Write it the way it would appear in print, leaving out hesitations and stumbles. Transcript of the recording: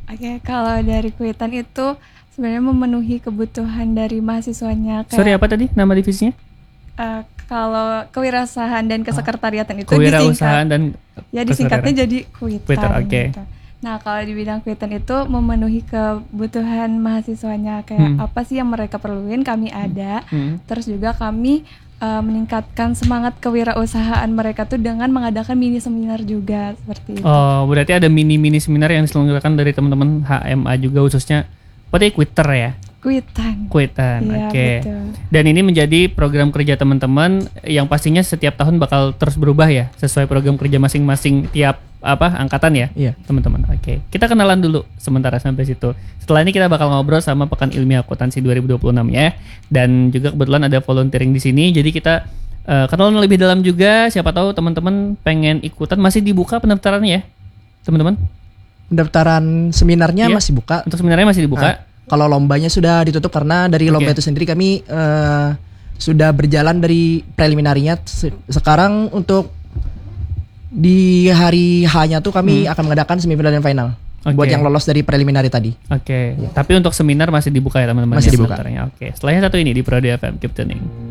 Oke, kalau dari Kuitan itu sebenarnya memenuhi kebutuhan dari mahasiswanya. Sorry, apa tadi nama divisinya? Kalau kewirausahaan dan kesekretariatan itu kewirausahaan dan disingkatnya jadi Kuitan. Oke. Gitu. Nah, kalau di bidang Kuitan itu memenuhi kebutuhan mahasiswanya, kayak apa sih yang mereka perluin, kami ada. Terus juga kami meningkatkan semangat kewirausahaan mereka tuh dengan mengadakan mini seminar juga seperti itu. Oh, berarti ada mini seminar yang diselenggarakan dari teman-teman HMA juga, khususnya Kuiter ya? Kuitan, ya, oke. Betul. Dan ini menjadi program kerja teman-teman yang pastinya setiap tahun bakal terus berubah ya, sesuai program kerja masing-masing tiap angkatan ya, teman-teman. Oke. Kita kenalan dulu sementara sampai situ. Setelah ini kita bakal ngobrol sama Pekan Ilmiah Akuntansi 2026 ya. Dan juga kebetulan ada volunteering di sini, jadi kita kenalan lebih dalam juga. Siapa tahu teman-teman pengen ikutan. Masih dibuka pendaftarannya ya, teman-teman? Pendaftaran seminarnya masih buka. Untuk seminarnya masih dibuka. Kalau lombanya sudah ditutup karena dari lomba itu sendiri kami sudah berjalan dari preliminarinya. Sekarang untuk di hari H-nya tuh kami akan mengadakan semifinal dan final buat yang lolos dari preliminary tadi. Oke. Tapi untuk seminar masih dibuka ya teman-teman? Masih dibuka. Oke. Setelahnya satu ini di Prodi FM, keep tuning.